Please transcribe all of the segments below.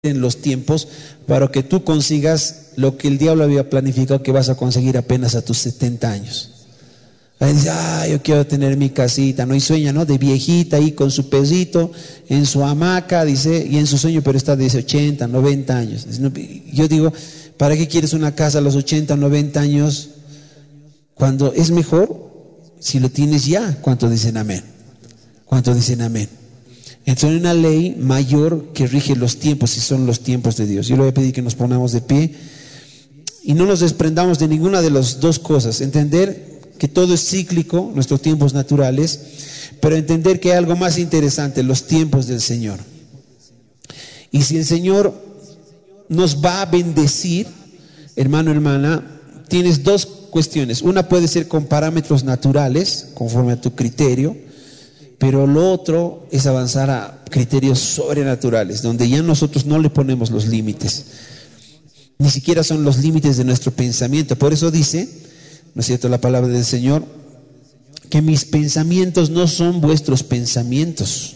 en los tiempos para que tú consigas lo que el diablo había planificado que vas a conseguir apenas a tus 70 años. Ahí dice, yo quiero tener mi casita, ¿no? Y sueña, ¿no? De viejita ahí con su pesito, en su hamaca, dice, y en su sueño, pero está de 80, 90 años. Yo digo, ¿para qué quieres una casa a los 80, 90 años? Cuando es mejor si lo tienes ya. ¿Cuántos dicen amén? ¿Cuántos dicen amén? Entonces hay una ley mayor que rige los tiempos, y son los tiempos de Dios. Yo le voy a pedir que nos pongamos de pie y no nos desprendamos de ninguna de las dos cosas. Entender que todo es cíclico, nuestros tiempos naturales, pero entender que hay algo más interesante, los tiempos del Señor. Y si el Señor nos va a bendecir, hermano, hermana, tienes dos cuestiones. Una puede ser con parámetros naturales, conforme a tu criterio, pero lo otro es avanzar a criterios sobrenaturales, donde ya nosotros no le ponemos los límites, ni siquiera son los límites de nuestro pensamiento. Por eso dice, ¿no es cierto?, la palabra del Señor, que mis pensamientos no son vuestros pensamientos.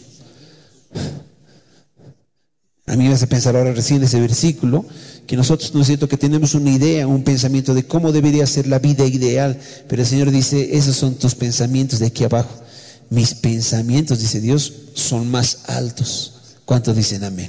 A mí me hace pensar ahora recién ese versículo, que nosotros, ¿no es cierto?, que tenemos una idea, un pensamiento de cómo debería ser la vida ideal, pero el Señor dice, esos son tus pensamientos de aquí abajo. Mis pensamientos, dice Dios, son más altos. ¿Cuántos dicen amén?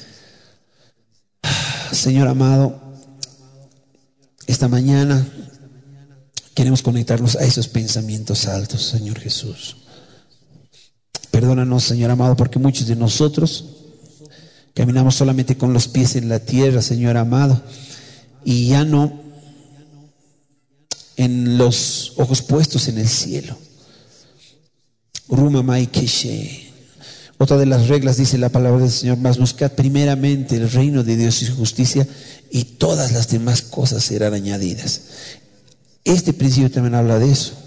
Señor amado, esta mañana queremos conectarnos a esos pensamientos altos, Señor Jesús. Perdónanos, Señor amado, porque muchos de nosotros caminamos solamente con los pies en la tierra, Señor amado, y ya no en los ojos puestos en el cielo. Otra de las reglas, dice la palabra del Señor, mas buscad primeramente el reino de Dios y su justicia, y todas las demás cosas serán añadidas. Este principio también habla de eso.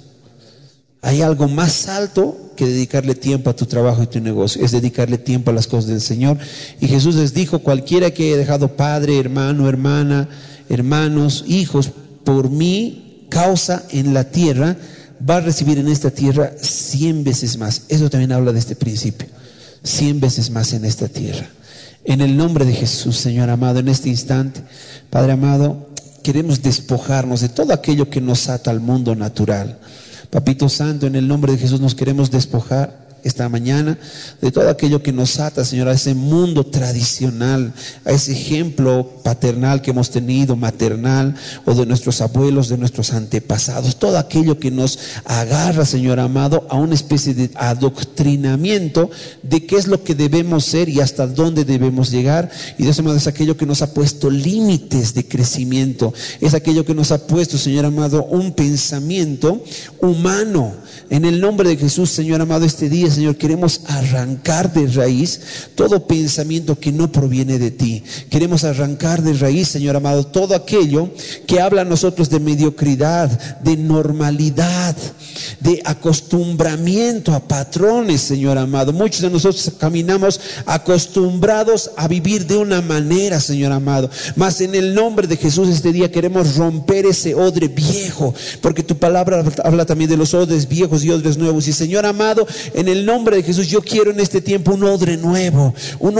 Hay algo más alto que dedicarle tiempo a tu trabajo y tu negocio, es dedicarle tiempo a las cosas del Señor. Y Jesús les dijo, cualquiera que haya dejado padre, hermano, hermana, hermanos, hijos, por mi causa en la tierra, va a recibir en esta tierra 100 veces más. Eso también habla de este principio, 100 veces más en esta tierra. En el nombre de Jesús, Señor amado, en este instante, Padre amado, queremos despojarnos de todo aquello que nos ata al mundo natural. Papito Santo, en el nombre de Jesús nos queremos despojar esta mañana de todo aquello que nos ata, Señor, a ese mundo tradicional, a ese ejemplo paternal que hemos tenido, maternal, o de nuestros abuelos, de nuestros antepasados, todo aquello que nos agarra, Señor amado, a una especie de adoctrinamiento de qué es lo que debemos ser y hasta dónde debemos llegar. Y de ese modo es aquello que nos ha puesto límites de crecimiento, es aquello que nos ha puesto, Señor amado, un pensamiento humano. En el nombre de Jesús, Señor amado, este día, Señor, queremos arrancar de raíz todo pensamiento que no proviene de ti. Queremos arrancar de raíz, Señor amado, todo aquello que habla a nosotros de mediocridad, de normalidad, de acostumbramiento a patrones, Señor amado. Muchos de nosotros caminamos acostumbrados a vivir de una manera, Señor amado. Mas en el nombre de Jesús este día queremos romper ese odre viejo, porque tu palabra habla también de los odres viejos y odres nuevos. Y Señor amado, en el nombre de Jesús, yo quiero en este tiempo un odre nuevo,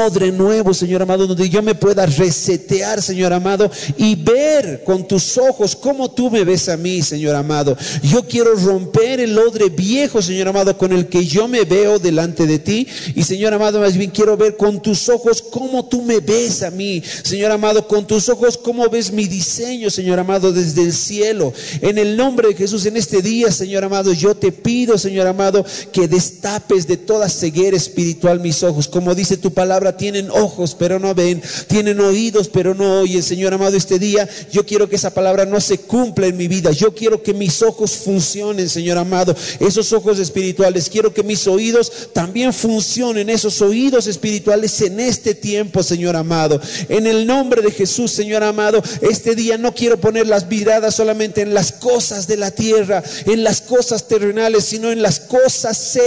Señor amado, donde yo me pueda resetear, Señor amado, y ver con tus ojos como tú me ves a mí, Señor amado. Yo quiero romper el odre viejo, Señor amado, con el que yo me veo delante de ti. Y Señor amado, más bien quiero ver con tus ojos como tú me ves a mí, Señor amado, con tus ojos cómo ves mi diseño, Señor amado, desde el cielo. En el nombre de Jesús, en este día, Señor amado, yo te pido, Señor amado, que destapes de toda ceguera espiritual mis ojos. Como dice tu palabra, tienen ojos pero no ven, tienen oídos pero no oyen. Señor amado, este día yo quiero que esa palabra no se cumpla en mi vida. Yo quiero que mis ojos funcionen, Señor amado, esos ojos espirituales. Quiero que mis oídos también funcionen, esos oídos espirituales, en este tiempo, Señor amado. En el nombre de Jesús, Señor amado, este día no quiero poner las miradas solamente en las cosas de la tierra, en las cosas terrenales, sino en las cosas celestiales.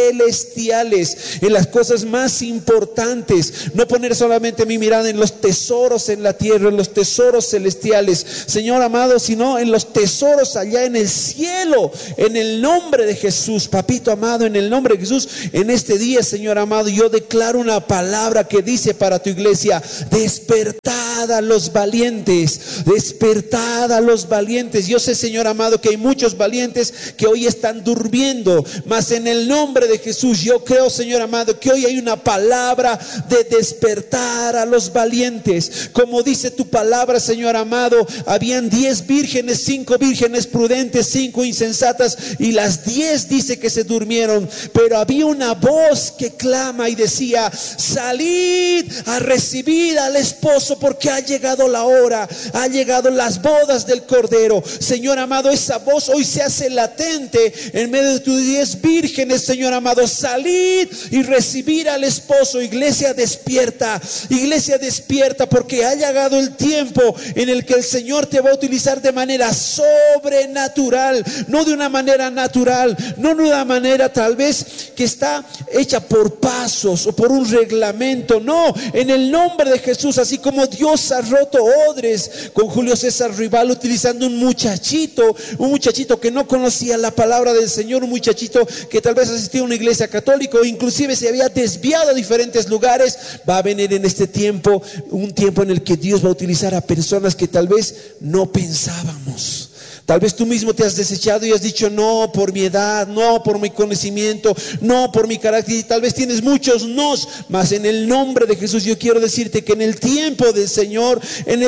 celestiales, en las cosas más importantes. No poner solamente mi mirada en los tesoros en la tierra, en los tesoros celestiales, Señor amado, sino en los tesoros allá en el cielo, en el nombre de Jesús. Papito amado, en el nombre de Jesús, en este día, Señor amado, yo declaro una palabra que dice para tu iglesia: despertad a los valientes, despertad a los valientes. Yo sé, Señor amado, que hay muchos valientes que hoy están durmiendo, mas en el nombre de Jesús yo creo, Señor amado, que hoy hay una palabra de despertar a los valientes. Como dice tu palabra, Señor amado, habían 10 vírgenes, 5 vírgenes prudentes, 5 insensatas, y las 10 dice que se durmieron, pero había una voz que clama y decía: salid a recibir al esposo, porque ha llegado la hora, ha llegado las bodas del Cordero. Señor amado, esa voz hoy se hace latente en medio de tus 10 vírgenes, Señor amado. Salid y recibir al esposo. Iglesia, despierta, iglesia, despierta, porque ha llegado el tiempo en el que el Señor te va a utilizar de manera sobrenatural, no de una manera natural, no de una manera tal vez que está hecha por pasos o por un reglamento. No, en el nombre de Jesús, así como Dios ha roto odres con Julio César Rival utilizando un muchachito que no conocía la palabra del Señor, un muchachito que tal vez asistía a una iglesia católica o inclusive se había desviado a diferentes lugares. Va a venir en este tiempo un tiempo en el que Dios va a utilizar a personas que tal vez no pensábamos. Tal vez tú mismo te has desechado y has dicho: no, por mi edad, no, por mi conocimiento, no, por mi carácter. Y tal vez tienes muchos nos, mas en el nombre de Jesús yo quiero decirte que en el tiempo del Señor,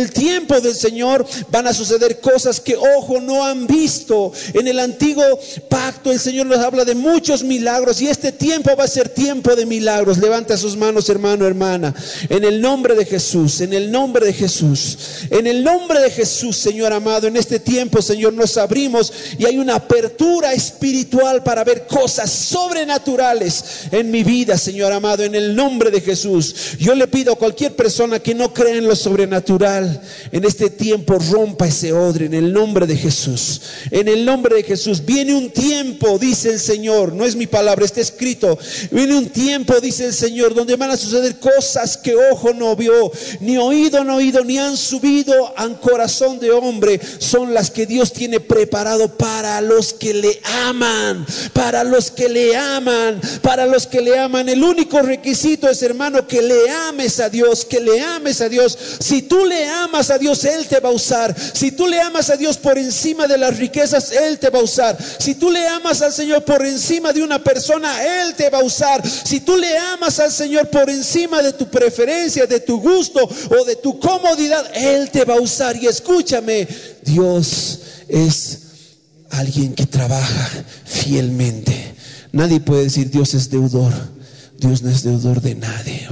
van a suceder cosas que ojo no han visto. En el antiguo pacto el Señor nos habla de muchos milagros, y este tiempo va a ser tiempo de milagros. Levanta sus manos, hermano, hermana, en el nombre de Jesús, en el nombre de Jesús, en el nombre de Jesús, Señor amado. En este tiempo, Señor, nos abrimos y hay una apertura espiritual para ver cosas sobrenaturales en mi vida, Señor amado, en el nombre de Jesús. Yo le pido a cualquier persona que no crea en lo sobrenatural, en este tiempo rompa ese odre en el nombre de Jesús. En el nombre de Jesús. Viene un tiempo, dice el Señor, no es mi palabra, está escrito. Viene un tiempo, dice el Señor, donde van a suceder cosas que ojo no vio, ni oído no oído, ni han subido al corazón de hombre. Son las que Dios tiene preparado para los que le aman, para los que le aman, para los que le aman. El único requisito es, hermano, que le ames a Dios, que le ames a Dios. Si tú le amas a Dios, Él te va a usar. Si tú le amas a Dios por encima de las riquezas, Él te va a usar. Si tú le amas al Señor por encima de una persona, Él te va a usar. Si tú le amas al Señor por encima de tu preferencia, de tu gusto o de tu comodidad, Él te va a usar. Y escúchame, Dios es alguien que trabaja fielmente. Nadie puede decir Dios es deudor. Dios no es deudor de nadie.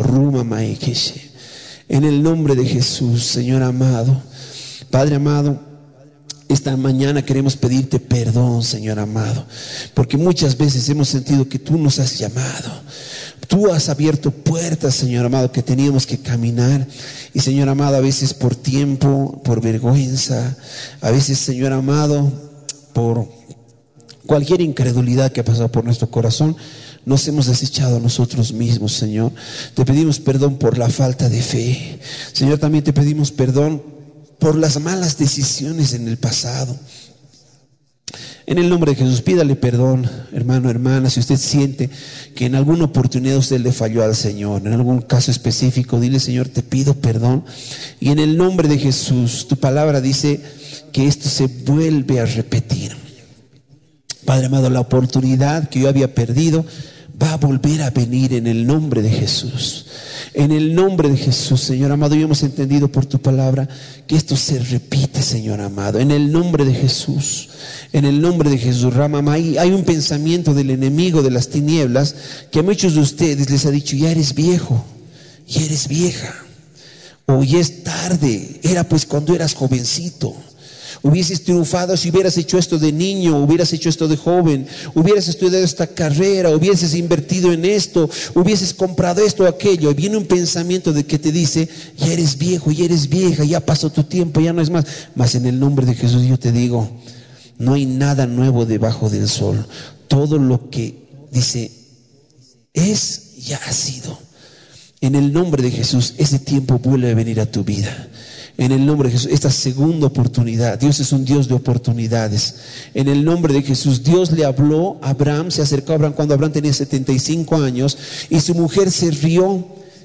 En el nombre de Jesús, Señor amado, Padre amado, esta mañana queremos pedirte perdón, Señor amado, porque muchas veces hemos sentido que tú nos has llamado. Tú has abierto puertas, Señor amado, que teníamos que caminar. Y Señor amado, a veces por tiempo, por vergüenza, a veces, Señor amado, por cualquier incredulidad que ha pasado por nuestro corazón, nos hemos desechado a nosotros mismos, Señor. Te pedimos perdón por la falta de fe. Señor, también te pedimos perdón por las malas decisiones en el pasado. En el nombre de Jesús, pídale perdón, hermano, hermana, si usted siente que en alguna oportunidad usted le falló al Señor, en algún caso específico, dile: Señor, te pido perdón. Y en el nombre de Jesús, tu palabra dice que esto se vuelve a repetir. Padre amado, la oportunidad que yo había perdido va a volver a venir en el nombre de Jesús. En el nombre de Jesús, Señor amado, y hemos entendido por tu palabra que esto se repite, Señor amado. En el nombre de Jesús, en el nombre de Jesús, Ramamay. Hay un pensamiento del enemigo de las tinieblas que a muchos de ustedes les ha dicho: ya eres viejo, ya eres vieja, o ya es tarde. Era pues cuando eras jovencito. Hubieses triunfado si hubieras hecho esto de niño, hubieras hecho esto de joven, hubieras estudiado esta carrera, hubieses invertido en esto, hubieses comprado esto o aquello. Y viene un pensamiento de que te dice: ya eres viejo, ya eres vieja, ya pasó tu tiempo, ya no es más. Mas en el nombre de Jesús yo te digo, no hay nada nuevo debajo del sol. Todo lo que dice ya ha sido. En el nombre de Jesús, ese tiempo vuelve a venir a tu vida. En el nombre de Jesús, esta segunda oportunidad. Dios es un Dios de oportunidades. En el nombre de Jesús, Dios le habló a Abraham, se acercó a Abraham cuando Abraham tenía 75 años y su mujer se rió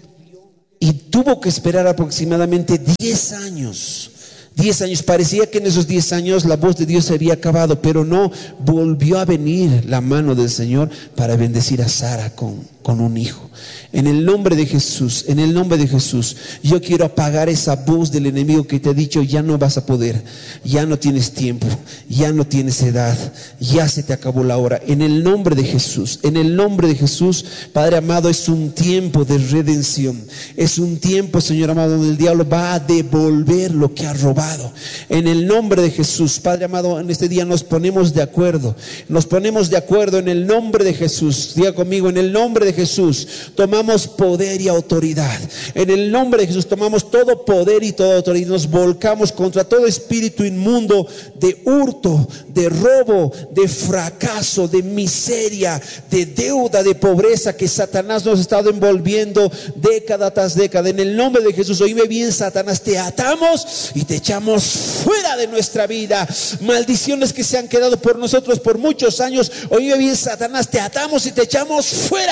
y tuvo que esperar aproximadamente 10 años. 10 años, parecía que en esos 10 años la voz de Dios se había acabado, pero no, volvió a venir la mano del Señor para bendecir a Sara con un hijo. En el nombre de Jesús, en el nombre de Jesús, yo quiero apagar esa voz del enemigo que te ha dicho: ya no vas a poder, ya no tienes tiempo, ya no tienes edad, ya se te acabó la hora. En el nombre de Jesús, en el nombre de Jesús, Padre amado, es un tiempo de redención. Es un tiempo, Señor amado, donde el diablo va a devolver lo que ha robado. En el nombre de Jesús, Padre amado, en este día nos ponemos de acuerdo. Nos ponemos de acuerdo en el nombre de Jesús. Diga conmigo: en el nombre de Jesús tomamos poder y autoridad. En el nombre de Jesús tomamos todo poder y toda autoridad. Nos volcamos contra todo espíritu inmundo de hurto, de robo, de fracaso, de miseria, de deuda, de pobreza que Satanás nos ha estado envolviendo década tras década. En el nombre de Jesús, oíme bien, Satanás, te atamos y te echamos fuera de nuestra vida. Maldiciones que se han quedado por nosotros por muchos años, oíme bien, Satanás, te atamos y te echamos fuera.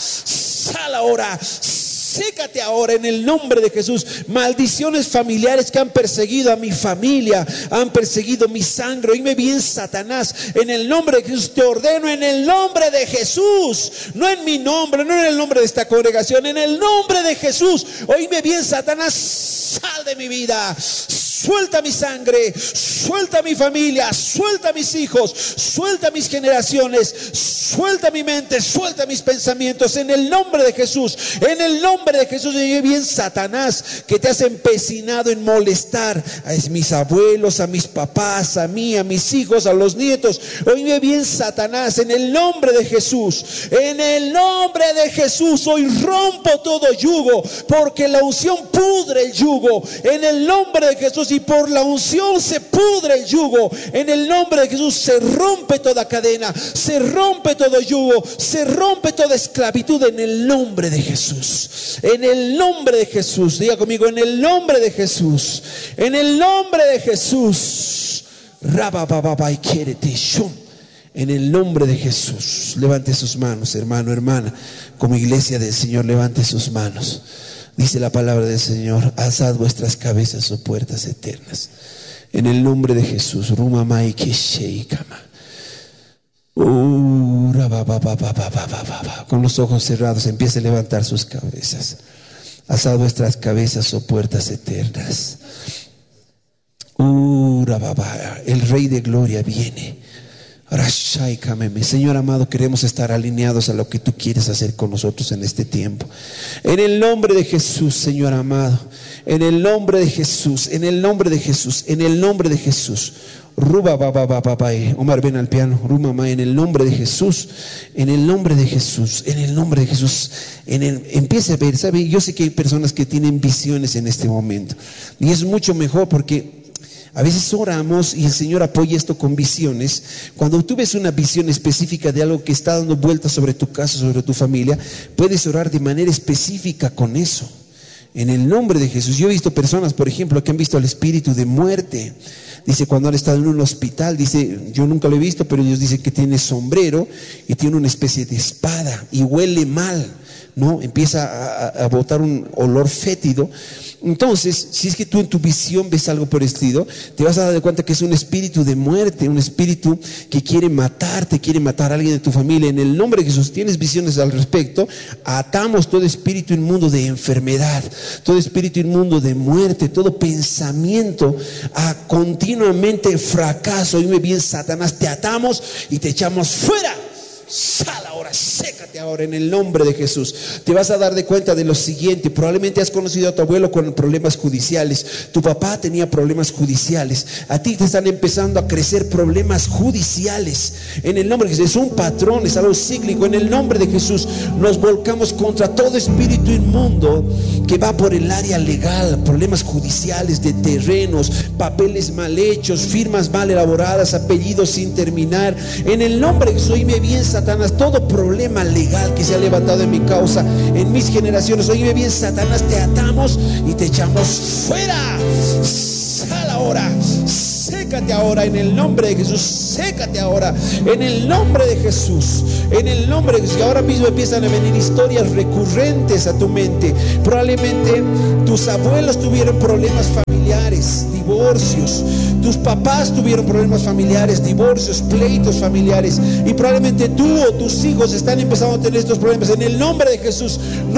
Sal ahora, sécate ahora en el nombre de Jesús. Maldiciones familiares que han perseguido a mi familia, han perseguido mi sangre, oíme bien, Satanás, en el nombre de Jesús te ordeno, en el nombre de Jesús, no en mi nombre, no en el nombre de esta congregación, en el nombre de Jesús, oíme bien, Satanás, sal de mi vida. Suelta mi sangre, suelta mi familia, suelta mis hijos, suelta mis generaciones, suelta mi mente, suelta mis pensamientos, en el nombre de Jesús, en el nombre de Jesús. Y bien, Satanás, que te has empecinado en molestar a mis abuelos, a mis papás, a mí, a mis hijos, a los nietos, oíme bien, Satanás, en el nombre de Jesús, en el nombre de Jesús, hoy rompo todo yugo, porque la unción pudre el yugo, en el nombre de Jesús. Y por la unción se pudre el yugo. En el nombre de Jesús se rompe toda cadena, se rompe todo yugo, se rompe toda esclavitud en el nombre de Jesús. En el nombre de Jesús. Diga conmigo: en el nombre de Jesús. En el nombre de Jesús. En el nombre de Jesús. Levante sus manos, hermano, hermana. Como iglesia del Señor, levante sus manos. Dice la palabra del Señor: alzad vuestras cabezas, oh puertas eternas. En el nombre de Jesús. Con los ojos cerrados, empiece a levantar sus cabezas. Alzad vuestras cabezas, oh puertas eternas. El Rey de Gloria viene. Señor amado, queremos estar alineados a lo que tú quieres hacer con nosotros en este tiempo. En el nombre de Jesús, Señor amado, en el nombre de Jesús, en el nombre de Jesús, en el nombre de Jesús. Omar, ven al piano. En el nombre de Jesús, en el nombre de Jesús, en el nombre de Jesús. Empiece a ver, ¿sabe? Yo sé que hay personas que tienen visiones en este momento, y es mucho mejor porque a veces oramos y el Señor apoya esto con visiones. Cuando tú ves una visión específica de algo que está dando vueltas sobre tu casa, sobre tu familia, puedes orar de manera específica con eso. En el nombre de Jesús. Yo he visto personas, por ejemplo, que han visto al espíritu de muerte. Dice, cuando han estado en un hospital, dice, yo nunca lo he visto, pero ellos dicen que tiene sombrero y tiene una especie de espada y huele mal, ¿no? Empieza a botar un olor fétido. Entonces, si es que tú en tu visión ves algo por el estilo, te vas a dar cuenta que es un espíritu de muerte, un espíritu que quiere matarte, quiere matar a alguien de tu familia. En el nombre de Jesús, tienes visiones al respecto, atamos todo espíritu inmundo de enfermedad, todo espíritu inmundo de muerte, todo pensamiento a continuamente fracaso. Oíme bien, Satanás, te atamos y te echamos fuera. Sal ahora, sécate ahora en el nombre de Jesús. Te vas a dar de cuenta de lo siguiente: probablemente has conocido a tu abuelo con problemas judiciales, tu papá tenía problemas judiciales, a ti te están empezando a crecer problemas judiciales. En el nombre de Jesús, es un patrón, es algo cíclico. En el nombre de Jesús nos volcamos contra todo espíritu inmundo que va por el área legal, problemas judiciales de terrenos, papeles mal hechos, firmas mal elaboradas, apellidos sin terminar. En el nombre de Jesús, oíme bien, Satanás, todo problema legal ilegal que se ha levantado en mi causa, en mis generaciones. Oíme bien, Satanás, te atamos y te echamos fuera. Sal ahora, sécate ahora en el nombre de Jesús, sécate ahora en el nombre de Jesús, en el nombre de Jesús. Y ahora mismo empiezan a venir historias recurrentes a tu mente. Probablemente tus abuelos tuvieron problemas familiares, divorcios. Tus papás tuvieron problemas familiares, divorcios, pleitos familiares. Y probablemente tú o tus hijos están empezando a tener estos problemas. En el nombre de Jesús,